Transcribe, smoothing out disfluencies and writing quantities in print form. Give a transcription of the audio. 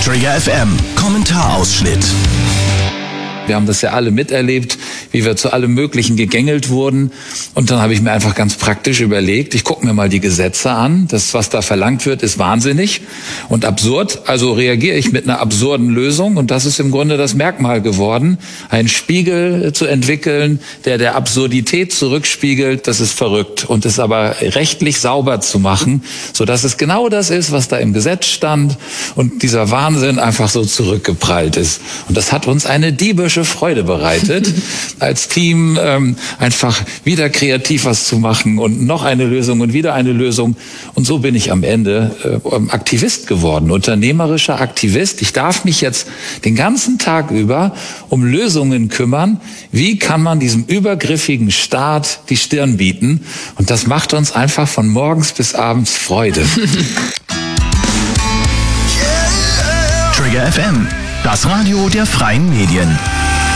Trigger FM Kommentarausschnitt. Wir haben das ja alle miterlebt, wie wir zu allem Möglichen gegängelt wurden. Und dann habe ich mir einfach ganz praktisch überlegt, ich gucke mir mal die Gesetze an. Das, was da verlangt wird, ist wahnsinnig und absurd. Also reagiere ich mit einer absurden Lösung. Und das ist im Grunde das Merkmal geworden. Einen Spiegel zu entwickeln, der Absurdität zurückspiegelt, das ist verrückt. Und es aber rechtlich sauber zu machen, sodass es genau das ist, was da im Gesetz stand. Und dieser Wahnsinn einfach so zurückgeprallt ist. Und das hat uns eine diebische Freude bereitet, als Team einfach wieder kreativ was zu machen und noch eine Lösung und wieder eine Lösung. Und so bin ich am Ende Aktivist geworden, unternehmerischer Aktivist. Ich darf mich jetzt den ganzen Tag über um Lösungen kümmern. Wie kann man diesem übergriffigen Staat die Stirn bieten? Und das macht uns einfach von morgens bis abends Freude. Trigger FM, das Radio der freien Medien.